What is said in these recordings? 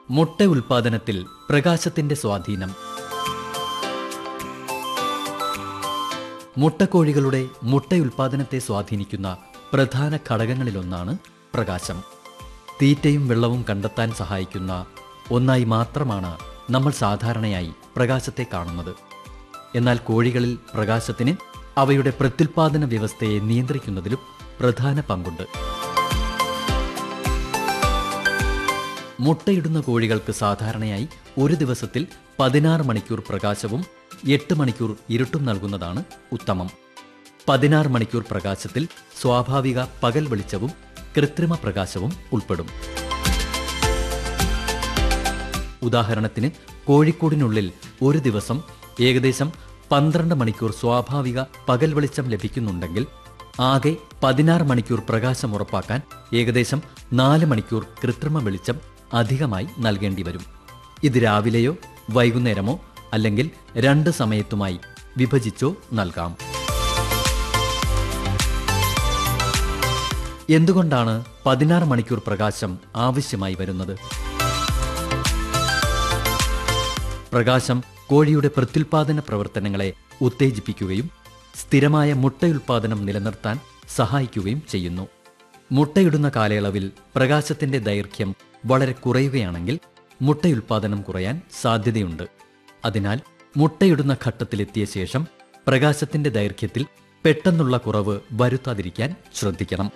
മുട്ട ഉൽപാദനത്തിൽ പ്രകാശത്തിന്റെ സ്വാധീനം. മുട്ടക്കോഴികളുടെ മുട്ട ഉൽപാദനത്തെ സ്വാധീനിക്കുന്ന പ്രധാന ഘടകങ്ങളിലൊന്നാണ് പ്രകാശം. തീറ്റയും വെള്ളവും കണ്ടെത്താൻ സഹായിക്കുന്ന ഒന്നായി മാത്രമാണ് നമ്മൾ സാധാരണയായി പ്രകാശത്തെ കാണുന്നത്. എന്നാൽ കോഴികളിൽ പ്രകാശത്തിന് അവയുടെ പ്രത്യുൽപാദന വ്യവസ്ഥയെ നിയന്ത്രിക്കുന്നതിലും പ്രധാന പങ്കുണ്ട്. മുട്ടയിടുന്ന കോഴികൾക്ക് സാധാരണയായി ഒരു ദിവസത്തിൽ 16 മണിക്കൂർ പ്രകാശവും 8 മണിക്കൂർ ഇരുട്ടും നൽകുന്നതാണ് ഉത്തമം. 16 മണിക്കൂർ പ്രകാശത്തിൽ സ്വാഭാവിക പകൽ വെളിച്ചവും കൃത്രിമ പ്രകാശവും ഉൾപ്പെടും. ഉദാഹരണത്തിന്, കോഴിക്കൂടിനുള്ളിൽ ഒരു ദിവസം ഏകദേശം 12 മണിക്കൂർ സ്വാഭാവിക പകൽ വെളിച്ചം ലഭിക്കുന്നുണ്ടെങ്കിൽ ആകെ 16 മണിക്കൂർ പ്രകാശം ഉറപ്പാക്കാൻ ഏകദേശം 4 മണിക്കൂർ കൃത്രിമ വെളിച്ചം അധികമായി നൽകേണ്ടി വരും. ഇത് രാവിലെയോ വൈകുന്നേരമോ അല്ലെങ്കിൽ 2 സമയത്തുമായി വിഭജിച്ചോ നൽകാം. എന്തുകൊണ്ടാണ് 16 മണിക്കൂർ പ്രകാശം ആവശ്യമായി വരുന്നത്? പ്രകാശം കോഴിയുടെ പ്രത്യുൽപാദന പ്രവർത്തനങ്ങളെ ഉത്തേജിപ്പിക്കുകയും സ്ഥിരമായ മുട്ടയുൽപാദനം നിലനിർത്താൻ സഹായിക്കുകയും ചെയ്യുന്നു. മുട്ടയിടുന്ന കാലയളവിൽ പ്രകാശത്തിന്റെ ദൈർഘ്യം വളരെ കുറയുകയാണെങ്കിൽ മുട്ടയുൽപാദനം കുറയാൻ സാധ്യതയുണ്ട്. അതിനാൽ മുട്ടയിടുന്ന ഘട്ടത്തിലെത്തിയ ശേഷം പ്രകാശത്തിന്റെ ദൈർഘ്യത്തിൽ പെട്ടെന്നുള്ള കുറവ് വരുത്താതിരിക്കാൻ ശ്രദ്ധിക്കണം.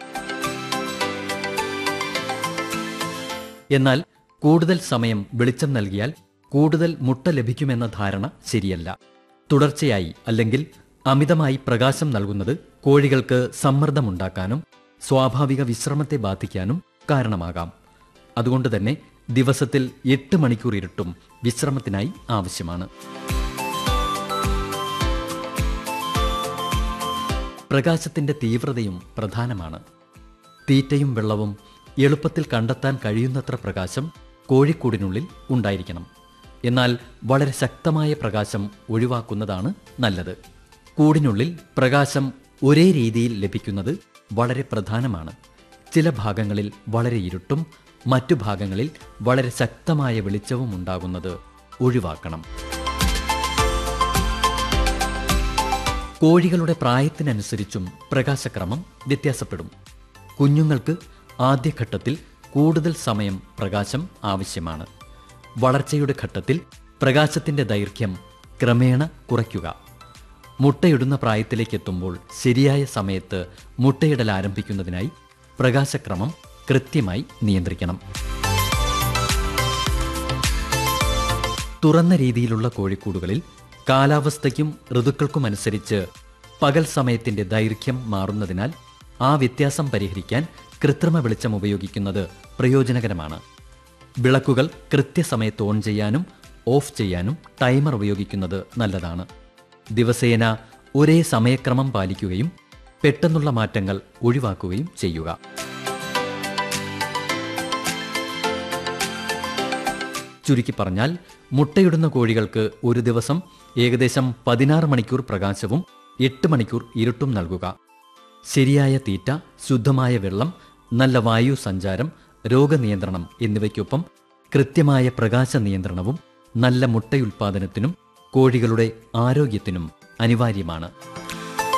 എന്നാൽ കൂടുതൽ സമയം വെളിച്ചം നൽകിയാൽ കൂടുതൽ മുട്ട ലഭിക്കുമെന്ന ധാരണ ശരിയല്ല. തുടർച്ചയായി അല്ലെങ്കിൽ അമിതമായി പ്രകാശം നൽകുന്നത് കോഴികൾക്ക് സമ്മർദ്ദമുണ്ടാക്കാനും സ്വാഭാവിക വിശ്രമത്തെ ബാധിക്കാനും കാരണമാകാം. അതുകൊണ്ട് തന്നെ ദിവസത്തിൽ 8 മണിക്കൂർ ഇരുട്ടും വിശ്രമത്തിനായി ആവശ്യമാണ്. പ്രകാശത്തിന്റെ തീവ്രതയും പ്രധാനമാണ്. തീറ്റയും വെള്ളവും എളുപ്പത്തിൽ കണ്ടെത്താൻ കഴിയുന്നത്ര പ്രകാശം കോഴിക്കൂടിനുള്ളിൽ ഉണ്ടായിരിക്കണം. എന്നാൽ വളരെ ശക്തമായ പ്രകാശം ഒഴിവാക്കുന്നതാണ് നല്ലത്. കൂടിനുള്ളിൽ പ്രകാശം ഒരേ രീതിയിൽ ലഭിക്കുന്നത് വളരെ പ്രധാനമാണ്. ചില ഭാഗങ്ങളിൽ വളരെ ഇരുട്ടും മറ്റു ഭാഗങ്ങളിൽ വളരെ ശക്തമായ വെളിച്ചവും ഉണ്ടാകുന്നത് ഒഴിവാക്കണം. കോഴികളുടെ പ്രായത്തിനനുസരിച്ചും പ്രകാശക്രമം വ്യത്യാസപ്പെടും. കുഞ്ഞുങ്ങൾക്ക് ആദ്യഘട്ടത്തിൽ കൂടുതൽ സമയം പ്രകാശം ആവശ്യമാണ്. വളർച്ചയുടെ ഘട്ടത്തിൽ പ്രകാശത്തിന്റെ ദൈർഘ്യം ക്രമേണ കുറയ്ക്കുക. മുട്ടയിടുന്ന പ്രായത്തിലേക്കെത്തുമ്പോൾ ശരിയായ സമയത്ത് മുട്ടയിടൽ ആരംഭിക്കുന്നതിനായി പ്രകാശക്രമം കൃത്യമായി നിയന്ത്രിക്കണം. തുറന്ന രീതിയിലുള്ള കോഴിക്കൂടുകളിൽ കാലാവസ്ഥയ്ക്കും ഋതുക്കൾക്കുമനുസരിച്ച് പകൽ സമയത്തിന്റെ ദൈർഘ്യം മാറുന്നതിനാൽ ആ വ്യത്യാസം പരിഹരിക്കാൻ കൃത്രിമ വെളിച്ചം ഉപയോഗിക്കുന്നത് പ്രയോജനകരമാണ്. വിളക്കുകൾ കൃത്യസമയത്ത് ഓൺ ചെയ്യാനും ഓഫ് ചെയ്യാനും ടൈമർ ഉപയോഗിക്കുന്നത് നല്ലതാണ്. ദിവസേന ഒരേ സമയക്രമം പാലിക്കുകയും പെട്ടെന്നുള്ള മാറ്റങ്ങൾ ഒഴിവാക്കുകയും ചെയ്യുക. ചുരുക്കി പറഞ്ഞാൽ, മുട്ടയിടുന്ന കോഴികൾക്ക് ഒരു ദിവസം ഏകദേശം 16 മണിക്കൂർ പ്രകാശവും 8 മണിക്കൂർ ഇരുട്ടും നൽകുക. ശരിയായ തീറ്റ, ശുദ്ധമായ വെള്ളം, നല്ല വായു സഞ്ചാരം, രോഗനിയന്ത്രണം എന്നിവയ്ക്കൊപ്പം കൃത്യമായ പ്രകാശ നിയന്ത്രണവും നല്ല മുട്ടയുൽപാദനത്തിനും കോഴികളുടെ ആരോഗ്യത്തിനും അനിവാര്യമാണ്.